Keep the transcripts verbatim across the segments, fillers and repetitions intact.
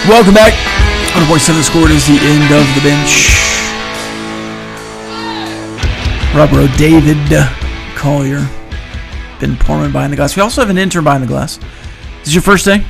Welcome back. one point seven scored is the end of the bench. Robert David Collier, Ben Portman behind the glass. We also have an intern behind the glass. Is this your first day?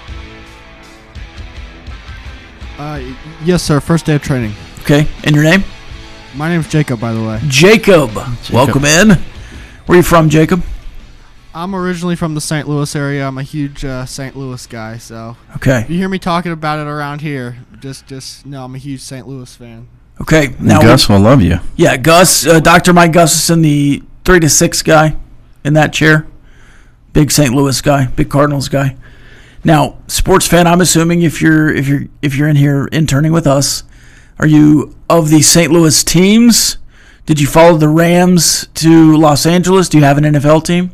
Uh, yes, sir. First day of training. Okay. And your name? My name's Jacob, by the way. Jacob. Jacob. Welcome in. Where are you from, Jacob? I'm originally from the Saint Louis area. I'm a huge uh, Saint Louis guy, so Okay. if you hear me talking about it around here, just just know I'm a huge Saint Louis fan. Okay. Now Gus will love you. Yeah, Gus, uh, Doctor Mike Gustafson, the three to six guy in that chair. Big Saint Louis guy, big Cardinals guy. Now, sports fan, I'm assuming if you're if you're if you're in here interning with us, are you of the Saint Louis teams? Did you follow the Rams to Los Angeles? Do you have an N F L team?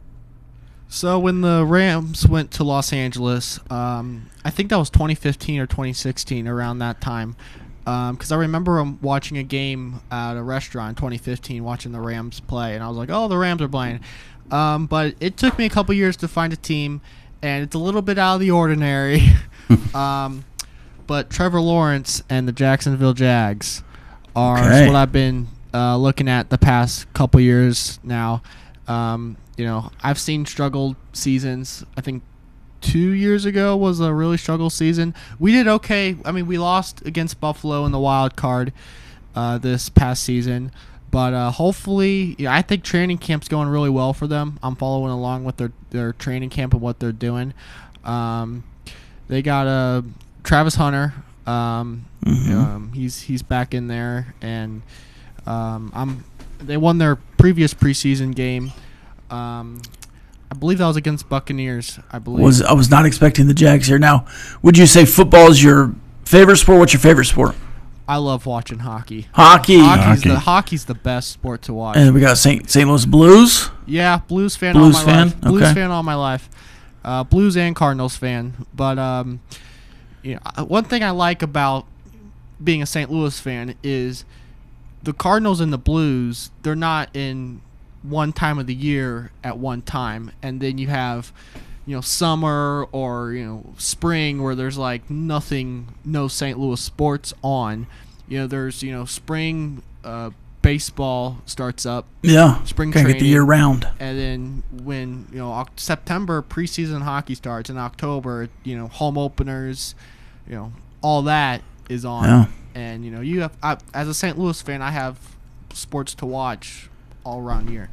So when the Rams went to Los Angeles, um, I think that was twenty fifteen or twenty sixteen, around that time. Because um, I remember um, watching a game at a restaurant in twenty fifteen, watching the Rams play, and I was like, oh, the Rams are playing. Um, but it took me a couple years to find a team, and it's a little bit out of the ordinary. um, but Trevor Lawrence and the Jacksonville Jags are Okay. what I've been uh, looking at the past couple years now. Um, you know, I've seen struggled seasons. I think two years ago was a really struggle season. We did okay. I mean, we lost against Buffalo in the wild card uh, this past season. But uh, hopefully, yeah, I think training camp's going really well for them. I'm following along with their, their training camp and what they're doing. Um, they got uh, Travis Hunter. Um, Mhm. um, he's he's back in there, and um, I'm. They won their previous preseason game. Um, I believe that was against Buccaneers. I believe. Was I was not expecting the Jags here. Now, would you say football is your favorite sport? What's your favorite sport? I love watching hockey. Hockey. Hockey's Hockey. the hockey's the best sport to watch. And we got Saint Saint Louis Blues. Yeah, Blues fan Blues all my fan? life. Blues Okay. fan all my life. Uh, Blues and Cardinals fan. But um, you know, uh, one thing I like about being a Saint Louis fan is the Cardinals and the Blues. They're not in one time of the year at one time, and then you have, you know, summer or, you know, spring where there's like nothing, no Saint Louis sports on. You know, there's, you know, spring uh, baseball starts up. Yeah. Spring Can't get the training. year round. And then when, you know, Oc- September preseason hockey starts, in October, you know, home openers, you know, all that is on. Yeah. And, you know, you have, I, as a Saint Louis fan, I have sports to watch all around here.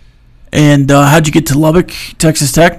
And uh, how'd you get to Lubbock, Texas Tech?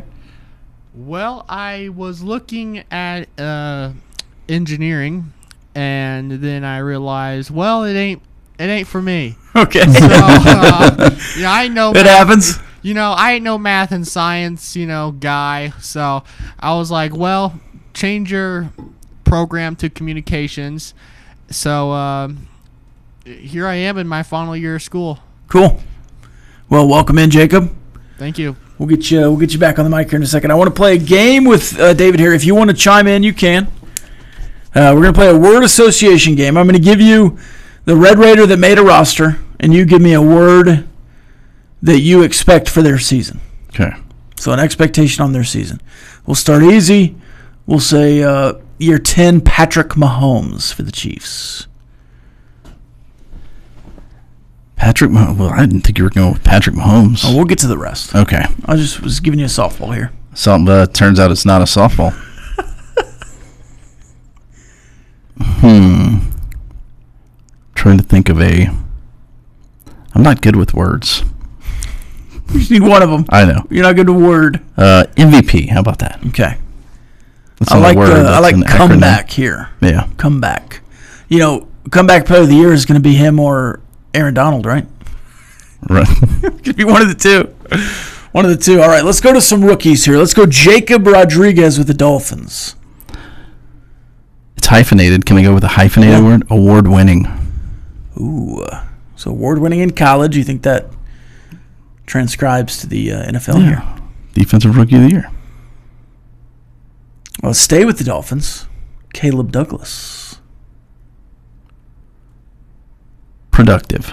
Well, I was looking at uh, engineering, and then I realized, well, it ain't it ain't for me. Okay. So, uh, yeah, I know It math- happens. You know, I ain't no math and science, you know, guy. So I was like, well, change your program to communications. So um, here I am in my final year of school. Cool. Well, welcome in, Jacob. Thank you. We'll get you. We'll get you back on the mic here in a second. I want to play a game with uh, David here. If you want to chime in, you can. Uh, we're going to play a word association game. I'm going to give you the Red Raider that made a roster, and you give me a word that you expect for their season. Okay. So an expectation on their season. We'll start easy. We'll say uh, year ten, Patrick Mahomes for the Chiefs. Patrick Mahomes. Well, I didn't think you were going with Patrick Mahomes. Oh, we'll get to the rest. Okay. I just was giving you a softball here. So, uh, turns out it's not a softball. hmm. Trying to think of a. I'm not good with words. You just need one of them. I know. You're not good with word. Uh, M V P. How about that? Okay. That's I not a like word, uh, I that's like an acronym. comeback here. Yeah. Comeback. You know, comeback player of the year is going to be him or Aaron Donald, right? Right. Could be one of the two. One of the two. All right, let's go to some rookies here. Let's go Jacob Rodriguez with the Dolphins. It's hyphenated. Can we go with a hyphenated Yeah. word? Award winning. Ooh. So award-winning in college. You think that transcribes to the uh, N F L here? Yeah. Defensive rookie of the year. Well, stay with the Dolphins. Caleb Douglas. Productive.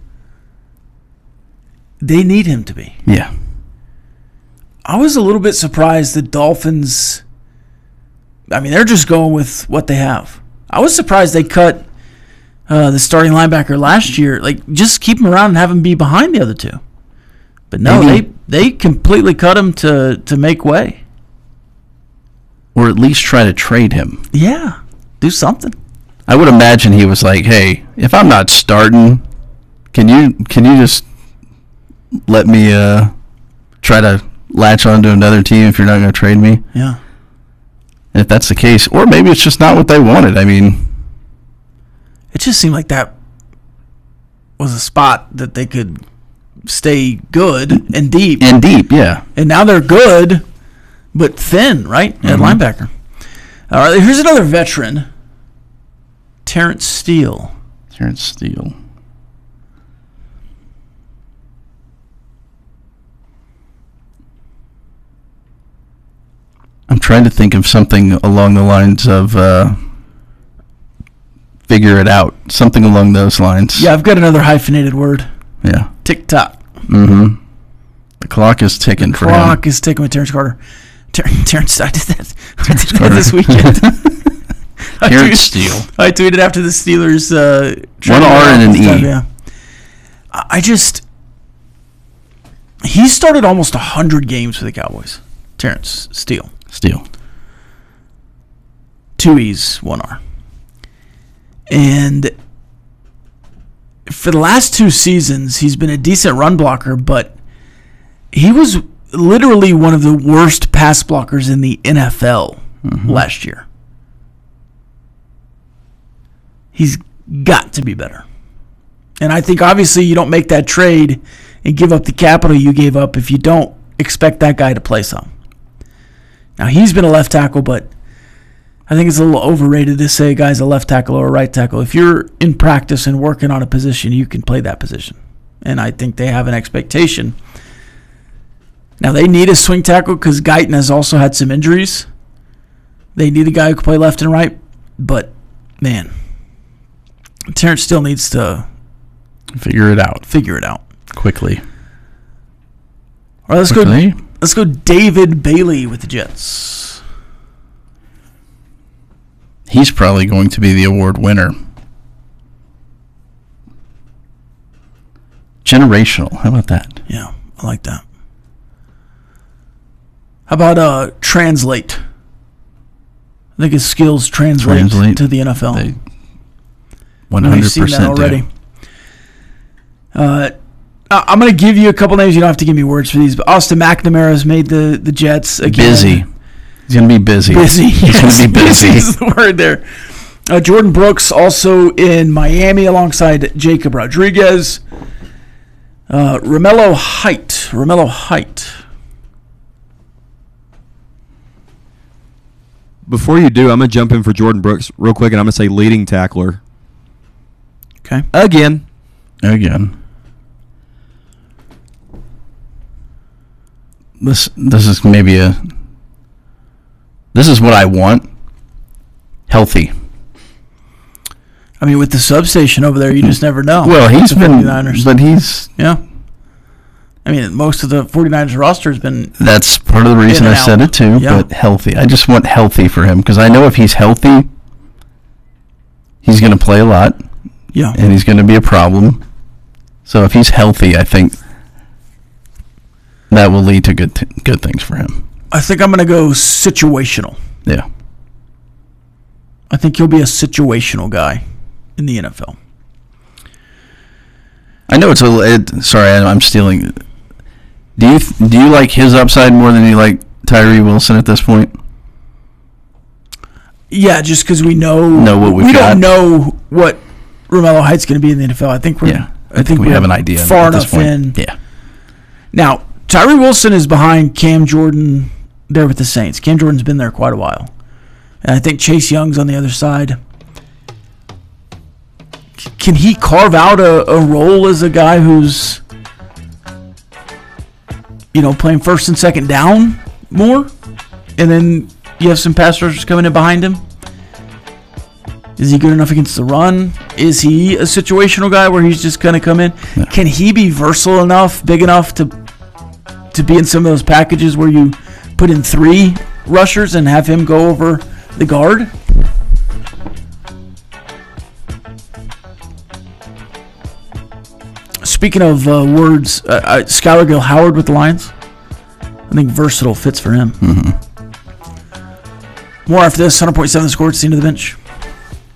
They need him to be. Yeah. I was a little bit surprised the Dolphins I mean, they're just going with what they have. I was surprised they cut uh, the starting linebacker last year. Like, just keep him around and have him be behind the other two. But no, Maybe. they they completely cut him to, to make way. Or at least try to trade him. Yeah, do something. I would imagine he was like, hey, if I'm not starting, can you can you just let me uh, try to latch onto another team if you're not going to trade me? Yeah. And if that's the case, or maybe it's just not what they wanted. I mean, It just seemed like that was a spot that they could stay good and deep. and deep, yeah. And now they're good, but thin, right? At Mhm. linebacker. All right, here's another veteran, Terrence Steele. Terrence Steele. I'm trying to think of something along the lines of uh, figure it out. Something along those lines. Yeah, I've got another hyphenated word. Yeah. TikTok. Mm-hmm. The clock is ticking for him. Clock is ticking with Terrence Carter. Ter- Terrence, I did that, I did that Carter. this weekend. I Terrence tweeted- Steele. I tweeted after the Steelers. Uh, One traded R and an this time, E. Yeah. I I just he started almost a hundred games for the Cowboys. Terrence Steele. Steele. Two E's, one R. And for the last two seasons, he's been a decent run blocker, but he was literally one of the worst pass blockers in the N F L Mm-hmm. last year. He's got to be better. And I think obviously you don't make that trade and give up the capital you gave up if you don't expect that guy to play some. Now, he's been a left tackle, but I think it's a little overrated to say a guy's a left tackle or a right tackle. If you're in practice and working on a position, you can play that position. And I think they have an expectation. Now, they need a swing tackle because Guyton has also had some injuries. They need a guy who can play left and right. But, man, Terrence still needs to Figure it out figure it out. quickly. All right, let's Quickly. go. Let's go. David Bailey with the Jets. He's probably going to be the award winner. Generational. How about that? Yeah, I like that. How about uh, translate? I think his skills translate, Translate. to the N F L. They We've one hundred seen that percent already. do. Uh, I- I'm going to give you a couple names. You don't have to give me words for these, but Austin McNamara has made the, the Jets again. Busy. He's going to be busy. Busy. He's Yes, going to be busy. is the word there. Uh, Jordan Brooks also in Miami alongside Jacob Rodriguez. Uh, Romello Height. Romello Height. Before you do, I'm going to jump in for Jordan Brooks real quick, and I'm going to say leading tackler. Okay. Again. Again. This this is maybe a this is what I want. Healthy. I mean, with the substation over there, you just never know. Well, he's The been 49ers. but he's Yeah. I mean, most of the 49ers roster has been that's part of the reason In I and said out. it too, Yeah. but healthy. I just want healthy for him because I know if he's healthy, he's going to play a lot yeah. and he's going to be a problem. So if he's healthy, I think that will lead to good th- good things for him. I think I'm going to go situational. Yeah. I think he'll be a situational guy in the N F L. I know it's a little. It, sorry, I- I'm stealing. Do you th- do you like his upside more than you like Tyree Wilson at this point? Yeah, just because we know Know what we've we got. don't know what Romello Height's going to be in the N F L. I think we're Yeah, I, think we we're have an idea far at this enough point. in. Yeah, Now, Tyree Wilson is behind Cam Jordan there with the Saints. Cam Jordan's been there quite a while. And I think Chase Young's on the other side. C- Can he carve out a, a role as a guy who's, you know, playing first and second down more? And then you have some pass rushers coming in behind him? Is he good enough against the run? Is he a situational guy where he's just going to come in? Yeah. Can he be versatile enough, big enough to to be in some of those packages where you put in three rushers and have him go over The guard? Speaking of uh, words, uh, uh, Skylar Gill Howard with the Lions. I think versatile fits for him. Mm-hmm. More after this. one hundred point seven The Score. It's the end of the bench.